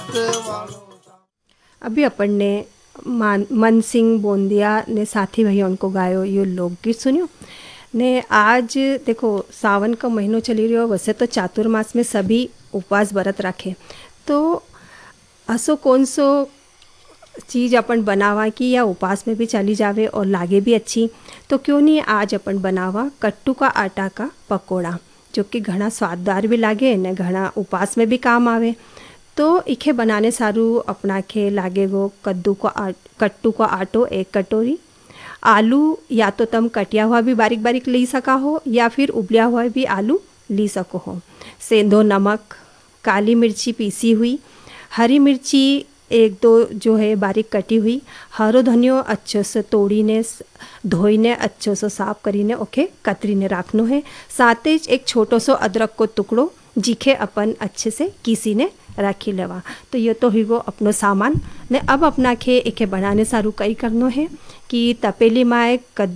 अभी अपन ने मन सिंह बोंदिया ने साथी भैया उनको गायो ये लोकगीत सुनियो ने। आज देखो सावन का महीनों चली रही हो, वैसे तो चातुर्मास में सभी उपवास व्रत रखे, तो असो कौन सो चीज़ अपन बनावा कि या उपास में भी चली जावे और लागे भी अच्छी, तो क्यों नहीं आज अपन बनावा कट्टू का आटा का पकोड़ा, जो कि घना स्वाददार भी लागे न घना उपास में भी काम आवे। तो इखे बनाने सारू अपना के लागे गो कट्टू का आटो 1 कटोरी, आलू या तो तम कटिया हुआ भी बारीक बारीक ली सका हो या फिर उबलिया हुआ भी आलू ली सको हो, सेंधो नमक, काली मिर्ची पीसी हुई, हरी मिर्ची 1-2 जो है बारीक कटी हुई, हरो धनियो अच्छो से तोड़ीने धोईने अच्छो से साफ करीने ओके कतरीने राखनो है। साथ ही एक छोटो सो अदरक को टुकड़ो जीखे अपन अच्छे से कीसीने रखी लेवा। तो ये तो ही वो अपनो सामान ने। अब अपना खे एके बनाने सारू कई करनो है कि तपेली माए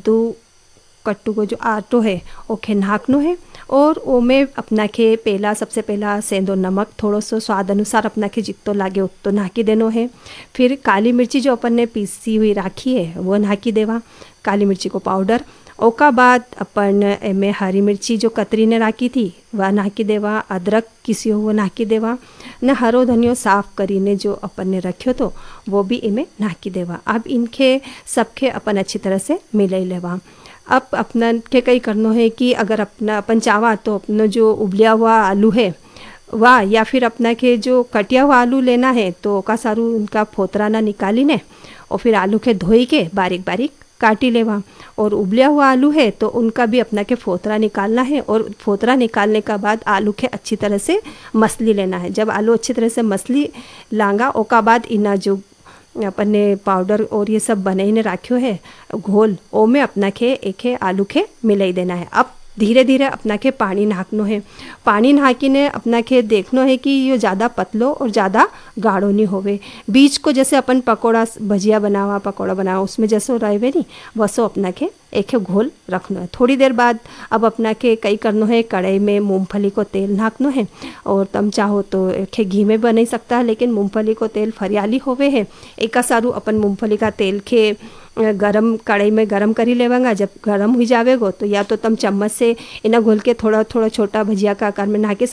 कट्टू को जो आटो है ओखे नाखनो है और ओमे अपना के सबसे पहला सेंधो नमक थोड़ो सो स्वाद अनुसार अपना के जितो लागे उतो नाकी देनो है। फिर काली मिर्ची जो अपन ने पीसी हुई राखी है वो नाकी देवा, काली मिर्ची को पाउडर। ओका बाद अपन एमे हरी मिर्ची जो कतरी ने राखी थी वह नाकी देवा, अदरक किसी हो वो नाकी देवा न, हरो धनियो साफ करीने जो अपन ने रखियो तो वो भी इमे नाकी देवा। अब इनके सबके अपन अच्छी तरह से मिलाई लेवा। अब अपना के कई करनो है कि अगर अपना अपन चावा तो अपना जो उबलिया हुआ आलू है वाह या फिर अपना के जो कटिया हुआ आलू लेना है तो का सारू उनका फोतरा ना निकाली ने और फिर आलू के धोई के बारीक बारीक काटी लेवा। और उबलिया हुआ आलू है तो उनका भी अपना के फोतरा निकालना है और फोतरा निकालने का बाद आलू के अच्छी तरह से मसली लेना है। जब आलू अच्छी तरह से मसली लांगा ओका बाद इना जो अपन ने पाउडर और ये सब बनाई ने राख्यो है घोल ओ में अपना के एक आलू के मिलाई देना है। अब धीरे धीरे अपना के पानी नाकनो है, पानी नाकी ने अपना के देखनो है कि ये ज़्यादा पतलो और ज़्यादा गाढ़ो नहीं होवे। बीच को जैसे अपन पकोड़ा भजिया बनावा पकोड़ा बनावा उसमें जैसो रहे नहीं वैसो अपना के एक घोल रखना है। थोड़ी देर बाद अब अपना के कई करनो है, कढ़ाई में मूंगफली को तेल नाकनो है और तम चाहो तो एक घी में बना सकता है, लेकिन मूंगफली को तेल फरियाली होवे है एक सारू अपन मूंगफली का तेल के गरम कढ़ाई में गरम करी लेवांगा। जब गरम हो जावेगो तो या तो तम चम्मच से इना घोल के थोड़ा थोड़ा छोटा भजिया का आकार में नाके